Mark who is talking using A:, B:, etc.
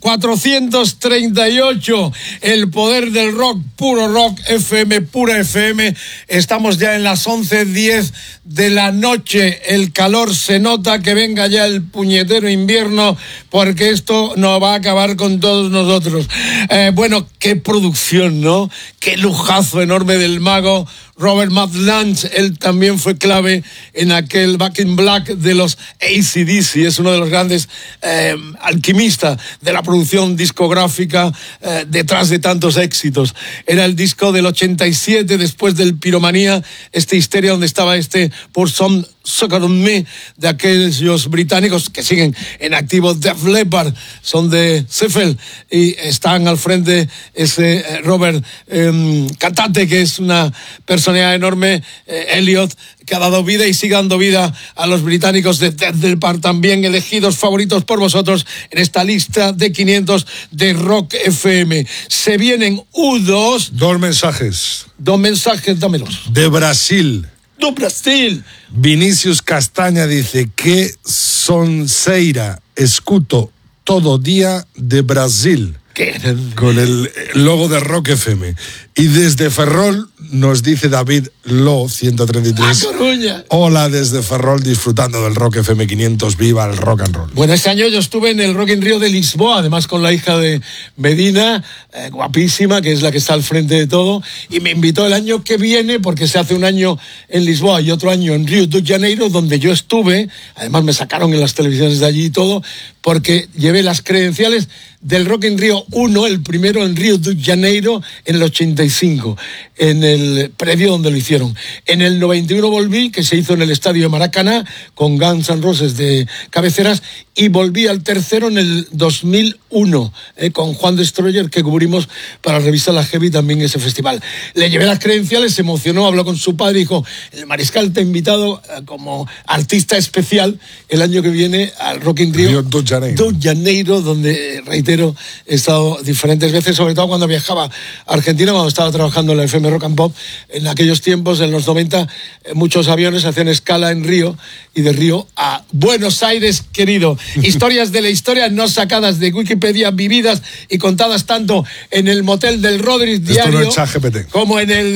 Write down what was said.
A: 438, el poder del rock, puro rock, FM, pura FM. Estamos ya en las 11:10 de la noche. El calor se nota, que venga ya el puñetero invierno, porque esto nos va a acabar con todos nosotros. Bueno, qué producción, ¿no? Qué lujazo enorme del mago Robert Matt Lange. Él también fue clave en aquel Back in Black de los AC/DC. Es uno de los grandes alquimistas de la producción discográfica detrás de tantos éxitos. Era el disco del 87, después del Piromanía, Histeria, donde estaba Pour Some Sugar on Me, de aquellos británicos que siguen en activo. Def Leppard son de Sheffield y están al frente ese Robert cantante, que es una personalidad enorme, Elliot, que ha dado vida y sigue dando vida a los británicos de Def Leppard, también elegidos favoritos por vosotros en esta lista de 500 de Rock FM. Se vienen U2.
B: Dos mensajes,
A: dámelos.
B: de Brasil.
A: ¡Do Brasil!
B: Vinicius Castaña dice que Sonseira escuto todo día de Brasil. Con el logo de Rock FM. Y desde Ferrol nos dice David Lo 133. Hola desde Ferrol, disfrutando del Rock FM 500. Viva el rock and roll.
A: Bueno, este año yo estuve en el Rock in Rio de Lisboa, además con la hija de Medina, guapísima, que es la que está al frente de todo, y me invitó el año que viene, porque se hace un año en Lisboa y otro año en Río de Janeiro, donde yo estuve. Además me sacaron en las televisiones de allí y todo, porque llevé las credenciales del Rock in Rio 1, el primero en Río de Janeiro, en el 85, en el predio donde lo hicieron. En el 91 volví, que se hizo en el estadio de Maracaná, con Guns N' Roses de cabeceras, y volví al tercero en el 2001, con Juan Destroyer, que cubrimos para la revista La Heavy también ese festival. Le llevé las credenciales, se emocionó, habló con su padre y dijo: el Mariscal te ha invitado como artista especial el año que viene al Rock in Rio de Janeiro, donde, reitero, he estado diferentes veces, sobre todo cuando viajaba a Argentina, cuando estaba trabajando en la FM Rock and Pop. En aquellos tiempos, en los 90, muchos aviones hacían escala en Río, y de Río a Buenos Aires, querido. Historias de la historia no sacadas de Wikipedia, vividas y contadas tanto en el motel del Rodríguez Diario,
B: esto no es ChatGPT,
A: como en el